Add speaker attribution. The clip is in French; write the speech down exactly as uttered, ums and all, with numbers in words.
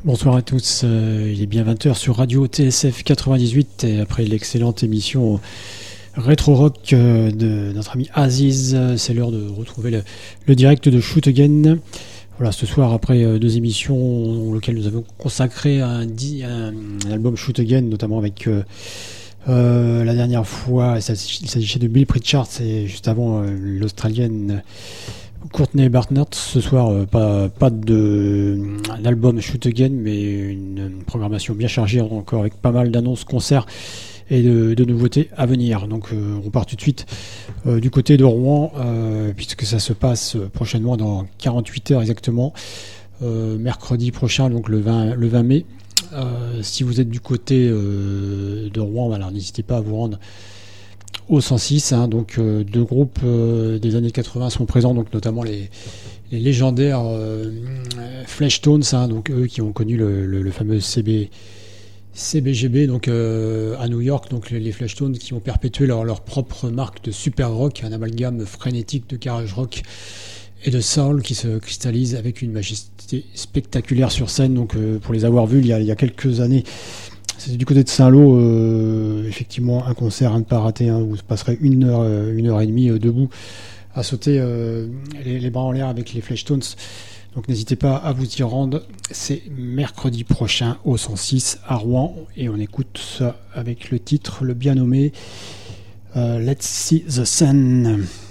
Speaker 1: Bonsoir à tous, euh, il est bien vingt heures sur Radio T S F quatre-vingt-dix-huit et après l'excellente émission Retro Rock euh, de notre ami Aziz, euh, c'est l'heure de retrouver le, le direct de Shoot Again. Voilà, ce soir après euh, deux émissions auxquelles nous avons consacré un, un, un album Shoot Again, notamment avec euh, euh, la dernière fois, il s'agissait de Bill Pritchard et juste avant euh, l'Australienne Courtney Barnett. Ce soir, euh, pas, pas de l'album Shoot Again, mais une, une programmation bien chargée encore avec pas mal d'annonces, concerts et de, de nouveautés à venir. Donc euh, on part tout de suite euh, du côté de Rouen, euh, puisque ça se passe prochainement dans quarante-huit heures exactement, euh, mercredi prochain, donc le vingt, le vingt mai. Euh, si vous êtes du côté euh, de Rouen, alors n'hésitez pas à vous rendre au cent six, hein, donc euh, deux groupes euh, des années quatre-vingts sont présents, donc notamment les, les légendaires euh, Fleshtones, hein, donc eux qui ont connu le, le, le fameux C B, C B G B donc euh, à New York, donc les, les Fleshtones qui ont perpétué leur, leur propre marque de super rock, un amalgame frénétique de garage rock et de soul qui se cristallise avec une majesté spectaculaire sur scène. Donc euh, pour les avoir vus il y a, il y a quelques années, c'était du côté de Saint-Lô, euh, effectivement un concert à ne pas rater, hein, où vous passerez une heure, euh, une heure et demie euh, debout à sauter euh, les, les bras en l'air avec les Fleshtones. Donc n'hésitez pas à vous y rendre, c'est mercredi prochain au cent six à Rouen et on écoute ça avec le titre, le bien nommé euh, Let's See the Sun.